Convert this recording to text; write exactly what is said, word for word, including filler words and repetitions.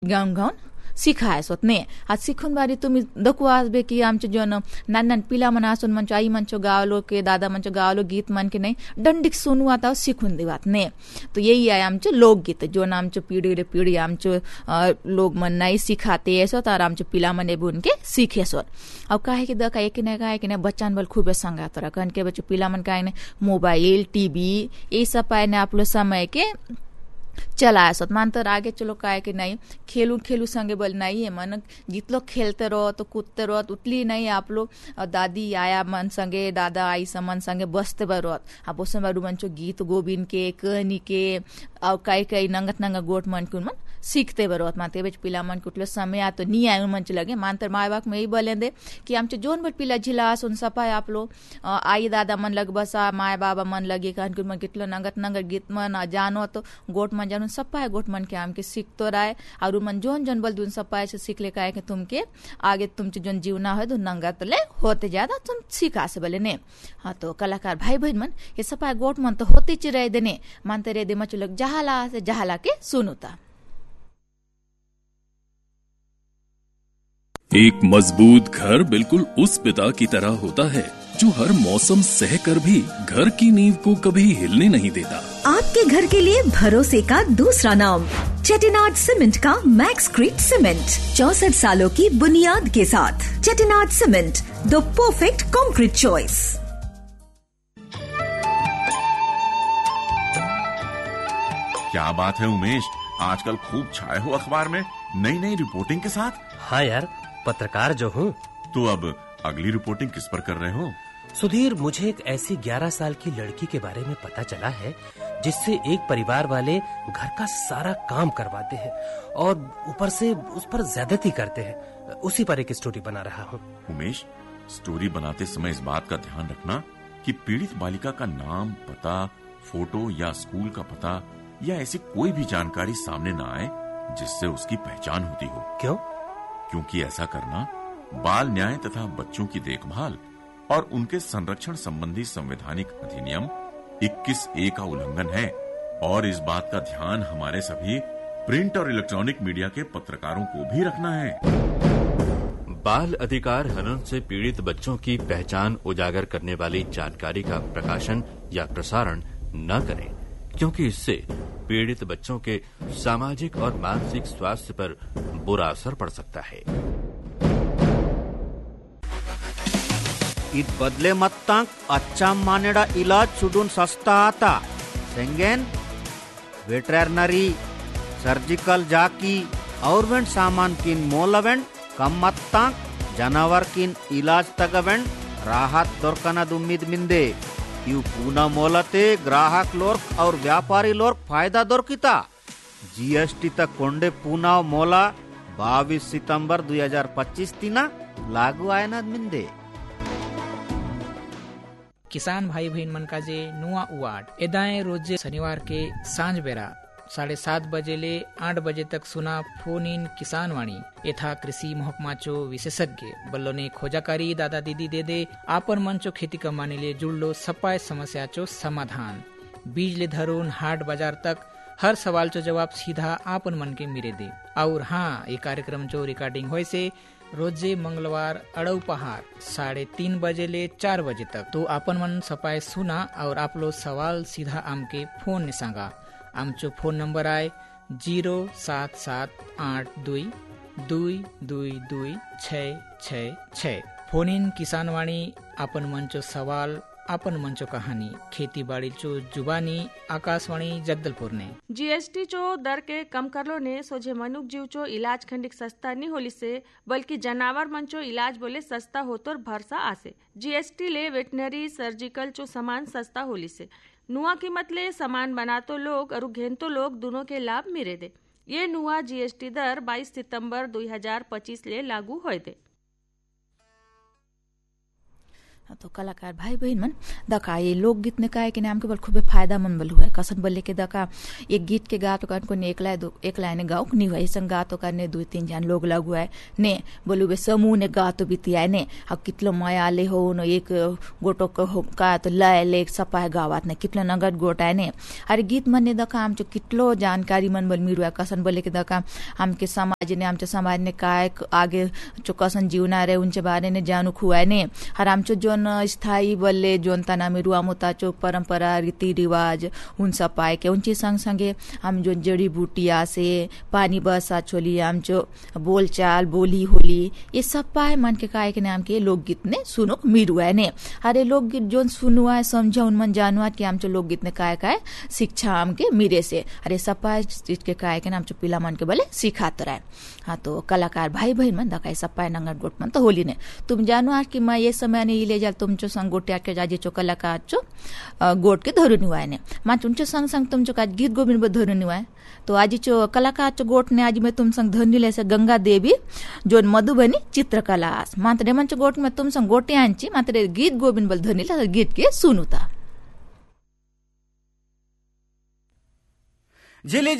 Gown gown शिखायस होतने आज शिकून बारी तुम्ही दखू आसबे की आमचे जो नान नान पिला मन आसून मंचो आई मंचो गावलो के दादा मंचो गावलो गीत मन के नहीं दंडिक सुनू आता शिकून दिवात ने तो यही है आमचे लोकगीत जो ना आमचे पीढ़ी रे पीढ़ी आमचे लोग मन नहीं सिखाते ऐसो तार आमचे पिला मने बुन के सीखे सो अब काहे कि दका एक ने काहे कि ने बच्चान बल खूबे संगा तोरा कन के बच्चे पिला मन काहे ने मोबाइल टीवी ये सब पाए ने आप लोग समय के चलाया सत मान तर आगे चलो काय कि नहीं खेलू खेलू संगे बल नहीं है मन जित लोग खेलते रहो तो कूदते रहो उतली नहीं आप लोग दादी आया मन संगे दादा आई समन संगे बसते बरो अब उसमें बारू मंचो गीत गोबिन के कहनी के और कई कई नंगत नंगा गोट मन कुन मन सीखते बरोत मानते बेच पिला मन कुटले समय आ तो नहीं आयु मंच लगे मानतर माय बाप में यही बोलेंदे कि आमचे जोन बट पिला झिला सुन सपाय आप लोग आई दादा मन लग बसा माय बाबा मन लगे कहन कुन मन कितलो नंगत नंगर गीत मन जानो तो गोट मन जानो सपाय गोट मन के आम के सीख तो राय और मन जोन जोन बल दुन सपाय से सीख ले काहे के तुम के आगे तुमचे जोन जीवना है तो नंगा तो ले होते ज्यादा तुम सीखा से बोले ने हाँ तो कलाकार भाई बहन मन ये सपाय गोट मन तो होते चिराय देने मानते रे दे मचो लग जहाला से जहाला के सुनुता। एक मजबूत घर बिल्कुल उस पिता की तरह होता है जो हर मौसम सहकर भी घर की नींव को कभी हिलने नहीं देता। आपके घर के लिए भरोसे का दूसरा नाम चेटिनाड सीमेंट का मैक्सक्रीट सीमेंट चौसठ सालों की बुनियाद के साथ। Chettinad cement, the perfect concrete choice. क्या बात है उमेश, आजकल खूब छाए हो अखबार में नई नई रिपोर्टिंग के साथ। हाँ यार, पत्रकार जो हूँ। तो अब अगली रिपोर्टिंग किस पर कर रहे हो? सुधीर, मुझे एक ऐसी ग्यारह साल की लड़की के बारे में पता चला है जिससे एक परिवार वाले घर का सारा काम करवाते हैं और ऊपर से उस पर ज्यादती करते हैं। उसी पर एक स्टोरी बना रहा हूँ। उमेश, स्टोरी बनाते समय इस बात का ध्यान रखना कि पीड़ित बालिका का नाम, पता, फोटो या स्कूल का पता या ऐसी कोई भी जानकारी सामने न आए जिससे उसकी पहचान होती हो। क्यों? क्योंकि ऐसा करना बाल न्याय तथा बच्चों की देखभाल और उनके संरक्षण संबंधी संवैधानिक अधिनियम इक्कीस ए का उल्लंघन है और इस बात का ध्यान हमारे सभी प्रिंट और इलेक्ट्रॉनिक मीडिया के पत्रकारों को भी रखना है। बाल अधिकार हनन से पीड़ित बच्चों की पहचान उजागर करने वाली जानकारी का प्रकाशन या प्रसारण न करें, क्योंकि इससे पीड़ित बच्चों के सामाजिक और मानसिक स्वास्थ्य पर बुरा असर पड़ सकता है। इद बदले मत्तांक अच्छा मानेडा इलाज चुडून सस्ता आता सेंगेन वेटरनरी सर्जिकल जाकी और वेंट सामान किन मोलवेंट कम मत्तांक जानवर किन इलाज तगवेंट राहत दोरकना दुम्मीद मिंदे यू पूना मोलते ग्राहक लोर्क और व्यापारी लोर्क फायदा दोरकिता जीएसटी तक कोंडे पूना मोला बाईस सितंबर दो हज़ार पच्चीस तीना लागू आयना मिंदे। किसान भाई बहन मन का जे नुआ उवाड एदाए रोजे शनिवार के सांझ बेरा साढ़े सात बजे ले आठ बजे तक सुना फोन इन किसान वाणी यथा कृषि महकमा चो विशेषज्ञ बल्लो ने खोजाकारी दादा दीदी दे दे आपन मन चो खेती कमाने ले जुड़लो सपाय समस्या चो समाधान बीज ले धरून हाट बाजार तक हर सवाल चो जवाब सीधा आपन मन के मिले दे। और हाँ, ये कार्यक्रम जो रिकॉर्डिंग होए से रोजे मंगलवार अड़ऊ पहाड़ साढ़े तीन बजे ले चार बजे तक तो आपन मन सपाय सुना और आप लोग सवाल सीधा आम के फोन ने सांगा। आमचो फोन नंबर आए जीरो सात सात आठ दुई दुई दुई दुई छ छ छ। फोन इन किसान वाणी आपन मंचो सवाल आपन मंचो कहानी खेती बाड़ी चो जुबानी आकाशवाणी जगदलपुर ने जीएसटी चो दर के कम करलो ने सोझे मनुक जीव चो इलाज खंडिक सस्ता नहीं होली से बल्कि जानवर मन चो इलाज बोले सस्ता होतोर भरसा आसे। जीएसटी ले वेटनरी सर्जिकल चो सामान सस्ता होली से नुआ कीमत ले सामान बनातो लोग और घेनतो लोग दोनों के लाभ मिले दे। ये नुआ जीएसटी दर बाईस सितंबर दो हज़ार पच्चीस ले लागू होए दे। तो कलाकार भाई बहन मन दका ये लोकगीत ने कहा कि नाम के बल खूबे फायदा मन बल हुआ कसन बोले के दका एक गीत के गा तो कर को एकला एक लाइन गाओ नहीं हुआ संग गा तो करने दो तीन जन लोग लगु है ने बोलू बे समूह ने गा तो बितिया ने अब कितलो मायाले हो न एक गोटो का तो लय ले सपा गावात ने कितलो नगद गोटा ने अरे गीत मन ने दका आम जो कितलो जानकारी मन बल मिरुआ कसन बोले के दका हम के समाज ने आमच्या समाज ने काय आगे जो कसन जीवना रे उनचे बारे ने जानू खुआ ने हर आमचो जोन स्थायी बल्ले जोन तना में रुआ मुताचो परंपरा रीति रिवाज उन सब पाए के उनची संग संगे हम जो जड़ी बूटिया से पानी बसा छोली हम जो बोल चाल बोली होली ये सब पाए मन के काय के नाम के लोकगीत ने सुनो मिरुआ ने अरे लोकगीत जोन सुनुआ समझा उन मन जानवा कि हम जो लोकगीत ने काय काय शिक्षा हम के मिरे से अरे सब पाए चीज के काय के नाम जो पिला मन के बोले सिखात रहे। हाँ तो कलाकार भाई बहन मन दका सब पाए नंगर गोट मन तो होली ने तुम जानो आज कि मैं ये समय ने ले जा तुमचो संग गोट्या के जाजे चो कलाकार चो गोट के धरू निवाय ने मा तुमचो संग संग तुमचो का गीत गोविंद ब धरू निवाय तो आज चो कलाकार चो गोट ने आज मैं तुम संग धरनी ले से गंगा देवी जोन मधुबनी चित्रकला मात्र मन चो गोट में तुम संग गोटे आंची मात्र गीत गोविंद बल धरनी ले गीत के सुनुता।